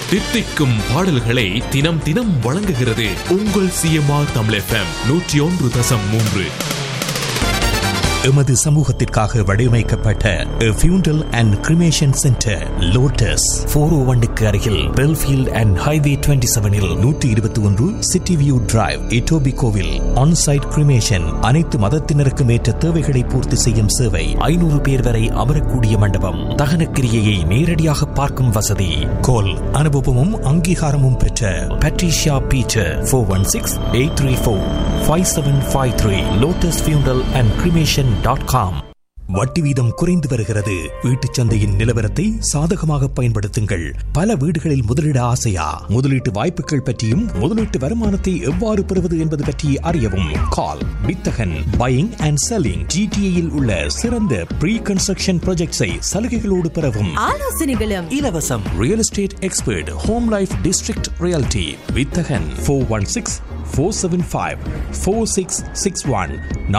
தித்திக்கும் பாடல்களை தினம் தினம் வழங்குகிறது உங்கள் சிஎம்ஆர் தமிழ் FM 101.3. எமது சமூகத்திற்காக வடிவமைக்கப்பட்ட ஃபியூண்டல் அண்ட் கிரிமேஷன் சென்டர் லோட்டஸ் 401க்கு அருகில் Belfield and highway 27இல் 121 city view drive இட்டோபிகோவில் on-site cremation. அனைத்து மதத்தினருக்கும் ஏற்ற தேவைகளை பூர்த்தி செய்யும் சேவை. 500 பேர் வரை அமரக்கூடிய மண்டபம். தகன கிரியையை நேரடியாக பார்க்கும் வசதி. கோல் அனுபவமும் அங்கீகாரமும் பெற்ற பட்ரிஷியா பீட்டர் 416-834-5753 லோட்டஸ் ஃபியூண்டல் அண்ட் கிரிமேஷன் .com. வட்டி வீதம் குறைந்து வருகிறது. வீட்டுச் சந்தையின் நிலவரத்தை சாதகமாக பயன்படுத்துங்கள். பல வீடுகளில் முதலீட ஆசையா? முதலீட்டு வாய்ப்புகள் பற்றியும் முதலீட்டு வருமானத்தை எவ்வாறு பெறுவது என்பது பற்றி அறியவும் கால் வித்தகன் பையிங் அண்ட் செல்லிங். ஜிடிஏயில் உள்ள சிறந்த ப்ரீ கன்ஸ்ட்ரக்ஷன் ப்ராஜெக்ட்ஸை சலுகைகளோடு பெறவும் ஆலோசனைகளும் இலவசம். Real estate expert home life district reality வித்தகன் 416-475-4661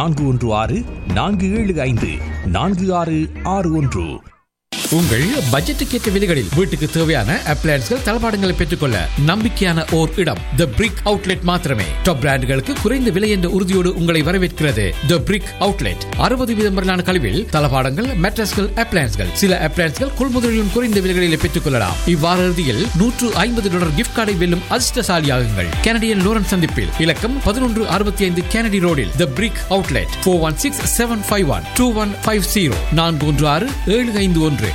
416-475-4661. உங்கள் பட்ஜெட்டுக்கேற்ற விலைகளில் வீட்டுக்கு தேவையான அப்ளையன்ஸ்கள் தளபாடங்களை பெற்றுக்கொள்ள நம்பிக்கையான ஓர் இடம் தி பிரிக் அவுட்லெட் மாத்திரமே. டாப் பிராண்டுகளுக்கு குறைந்த விலை என்ற உறுதியோடு உங்களை வரவேற்கிறது தி பிரிக் அவுட்லெட். 60% வரையிலான கழிவில் தளபாடங்கள், மேட்ரஸ்கள், அப்ளையன்ஸ்கள். சில அப்ளையன்ஸ்கள் கொள்முதலிலும் குறைந்த விலைகளில் பெற்றுக் கொள்ளலாம். இவ்வார இறுதியில் $150 கிஃப்ட் கார்டை வெல்லும் அதிர்ஷ்டசாலியாகுங்கள். கனடியன் லோரன்ஸ் சந்திப்பில் இலக்கம் 1165 கெனடி ரோடில் தி பிரிக் அவுட்லெட். 416-751-2150 416-751-2150.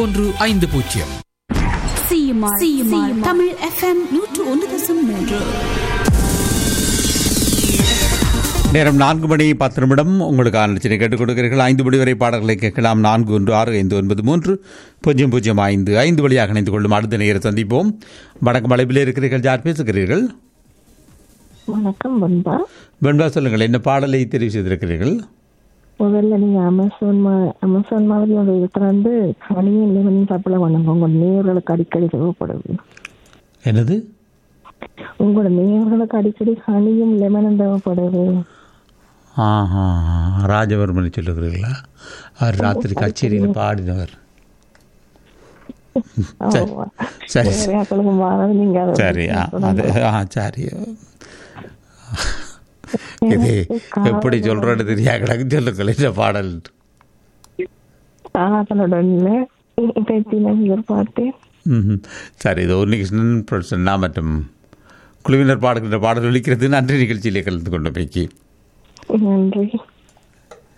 தமிழ் FM 101.3. நேரம் 4 மணி 10 நிமிடம். உங்களுக்கான நிகழ்ச்சியை கேட்டுக் கொடுக்கிறீர்கள். 5 மணி வரை பாடல்களை கேட்கலாம். 416595 வழியாக இணைந்து கொள்ளும். அடுத்த நேர சந்திப்போம். வணக்கம். அழைப்பிலே இருக்கிறீர்கள். யார் பேசுகிறீர்கள்? வணக்கம் வெண்பா. வெண்பா, சொல்லுங்கள், என்ன பாடலை தெரிவு செய்திருக்கிறீர்கள்? முதல்ல நீங்க அமேசான் மாதிரி ஒரு இடத்துல வந்து ஹனியும் லெமனையும் சப்ளை பண்ணுங்க. உங்க நேயர்களுக்கு அடிக்கடி தேவைப்படுது. என்னது? உங்களோட நேயர்களுக்கு அடிக்கடி ஹனியும் லெமனும் தேவைப்படுது. ராஜவர்மனை சொல்லுகிறீர்களா? அவர் ராத்திரி கச்சேரியில் பாடினவர். சரி சரி சரி. இது எப்படி சொல்றது தெரியாது. கிடக்கு சொல்லுங்கள் இந்த பாடல். சரி, இது உன்னிகிருஷ்ணன் மற்றும் குழுவினர் பாடுகின்ற பாடல் ஒலிக்கிறது. நன்றி. நிகழ்ச்சியிலே கலந்து கொண்ட பேக்கி நன்றி.